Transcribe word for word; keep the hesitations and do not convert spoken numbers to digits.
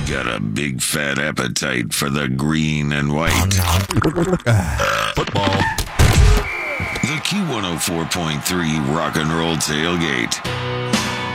got a big fat appetite for the green and white. Football. The Q one oh four point three Rock and Roll Tailgate.